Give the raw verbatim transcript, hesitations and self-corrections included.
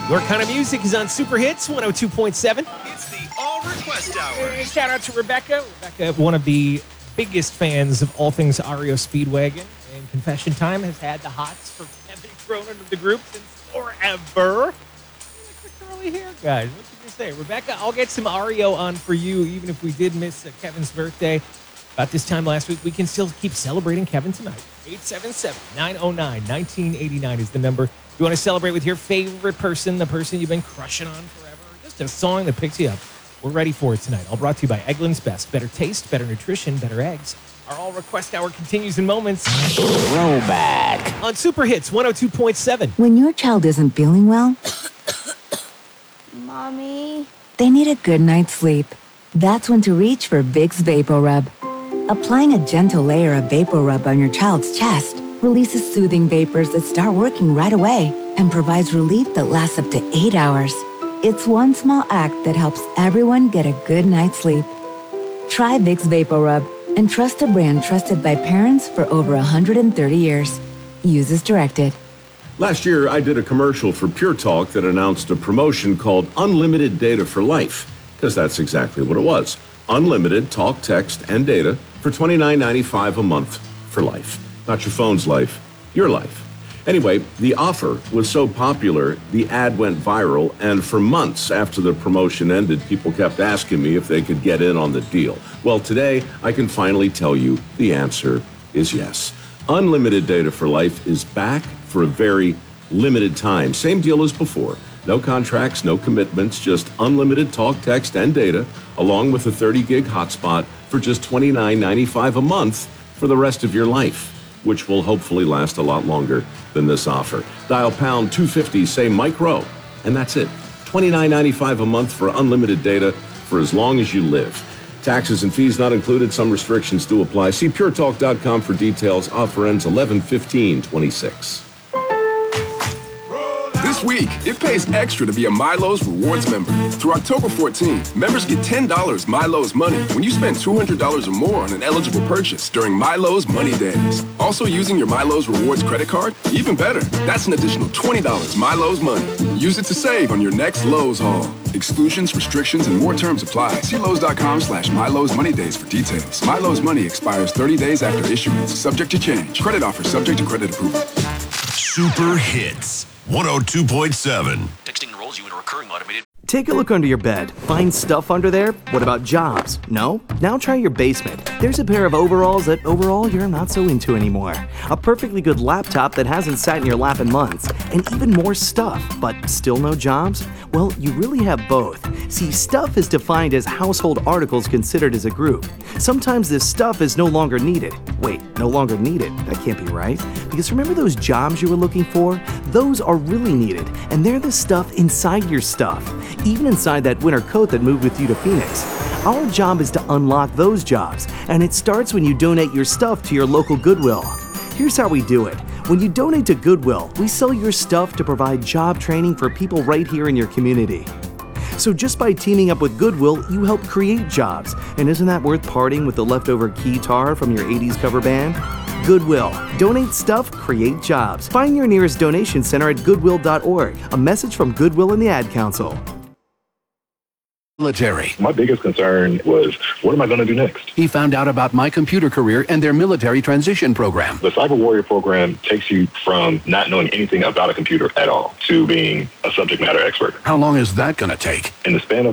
Your Kind of Music is on Super Hits one oh two point seven. It's the All Request Hour. Shout out to Rebecca. Rebecca, one of the biggest fans of all things Ario Speedwagon. And Confession Time has had the hots for Kevin Cronin of the group since forever. Look at the curly hair, guys. What can you say? Rebecca, I'll get some Ario on for you, even if we did miss uh, Kevin's birthday. About this time last week, we can still keep celebrating Kevin tonight. eight seven seven, nine oh nine, one nine eight nine is the number. If you want to celebrate with your favorite person, the person you've been crushing on forever, just a song that picks you up, we're ready for it tonight. All brought to you by Eggland's Best. Better taste, better nutrition, better eggs. Our All Request Hour continues in moments. Throwback. On Super Hits one oh two point seven. When your child isn't feeling well, Mommy? they need a good night's sleep. That's when to reach for Vicks VapoRub. Applying a gentle layer of VapoRub on your child's chest releases soothing vapors that start working right away and provides relief that lasts up to eight hours. It's one small act that helps everyone get a good night's sleep. Try Vicks VapoRub and trust a brand trusted by parents for over one hundred thirty years. Use as directed. Last year, I did a commercial for Pure Talk that announced a promotion called Unlimited Data for Life, because that's exactly what it was. Unlimited talk, text, and data for twenty-nine ninety-five a month for life. Not your phone's life, your life. Anyway, the offer was so popular, the ad went viral, and for months after the promotion ended, people kept asking me if they could get in on the deal. Well, today, I can finally tell you the answer is yes. Unlimited Data for Life is back for a very limited time. Same deal as before. No contracts, no commitments, just unlimited talk, text, and data, along with a thirty gig hotspot for just twenty-nine ninety-five a month for the rest of your life, which will hopefully last a lot longer than this offer. Dial pound two fifty, say Mike Rowe, and that's it. twenty-nine ninety-five a month for unlimited data for as long as you live. Taxes and fees not included. Some restrictions do apply. See pure talk dot com for details. Offer ends eleven fifteen twenty-six. This week, it pays extra to be a Milo's Rewards member. Through October fourteenth, members get ten dollars Milo's Money when you spend two hundred dollars or more on an eligible purchase during Milo's Money Days. Also, using your Milo's Rewards credit card? Even better, that's an additional twenty dollars Milo's Money. Use it to save on your next Lowe's haul. Exclusions, restrictions, and more terms apply. See Lowe's dot com slash Milo's Money Days for details. Milo's Money expires thirty days after issuance. Subject to change. Credit offer subject to credit approval. Super Hits one oh two point seven. Texting enrolls you in a recurring automated. Take a look under your bed. Find stuff under there? What about jobs? No? Now try your basement. There's a pair of overalls that overall you're not so into anymore. A perfectly good laptop that hasn't sat in your lap in months. And even more stuff, but still no jobs? Well, you really have both. See, stuff is defined as household articles considered as a group. Sometimes this stuff is no longer needed. Wait, no longer needed? That can't be right. Because remember those jobs you were looking for? Those are really needed, and they're the stuff inside your stuff. Even inside that winter coat that moved with you to Phoenix. Our job is to unlock those jobs, and it starts when you donate your stuff to your local Goodwill. Here's how we do it. When you donate to Goodwill, we sell your stuff to provide job training for people right here in your community. So just by teaming up with Goodwill, you help create jobs. And isn't that worth parting with the leftover guitar from your eighties cover band? Goodwill. Donate stuff, create jobs. Find your nearest donation center at goodwill dot org. A message from Goodwill and the Ad Council. Military. My biggest concern was, what am I going to do next? He found out about My Computer Career and their military transition program. The Cyber Warrior program takes you from not knowing anything about a computer at all to being a subject matter expert. How long is that going to take? In the span of